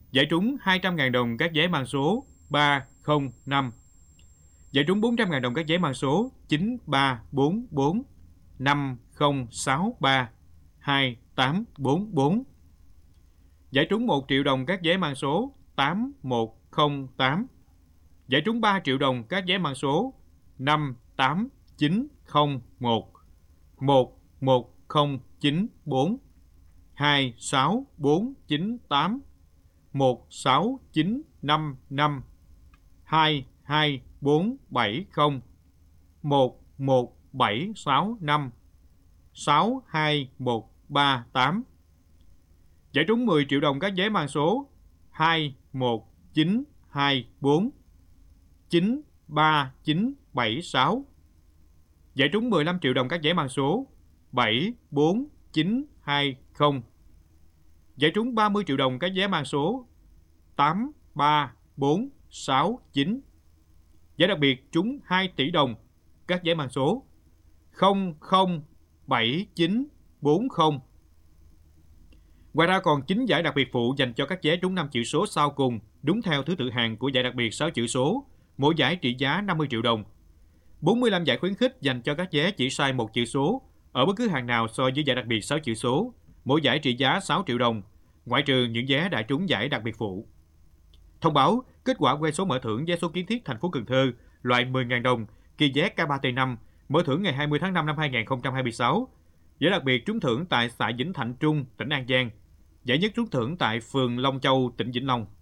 Giải trúng 200.000 đồng các giấy mang số 305. Giải trúng 400.000 đồng các giấy mang số 9344 5063 2844. Giải trúng 1 triệu đồng các giấy mang số 8108. Giải trúng 3 triệu đồng các giấy mang số 58901 11094 26498 16955 22470 11765 62138. Giải trúng 10 triệu đồng các giấy mang số 21924 93976. Giải trúng 15 triệu đồng các giấy mang số 74920. Giải trúng 30 triệu đồng các giấy mang số 83469. Giải đặc biệt trúng 2 tỷ đồng các giấy mang số 007940. Ngoài ra còn 9 giải đặc biệt phụ dành cho các giấy trúng 5 chữ số sau cùng đúng theo thứ tự hàng của giải đặc biệt 6 chữ số, mỗi giải trị giá 50 triệu đồng. 45 giải khuyến khích dành cho các giấy chỉ sai một chữ số ở bất cứ hàng nào so với giải đặc biệt 6 chữ số, mỗi giải trị giá 6 triệu đồng, ngoại trừ những vé đã trúng giải đặc biệt phụ. Thông báo kết quả quay số mở thưởng vé số kiến thiết thành phố Cần Thơ loại 10.000 đồng kỳ vé K3T5 mở thưởng ngày 20 tháng 5 năm 2026. Giải đặc biệt trúng thưởng tại xã Vĩnh Thạnh Trung, tỉnh An Giang. Giải nhất trúng thưởng tại phường Long Châu, tỉnh Vĩnh Long.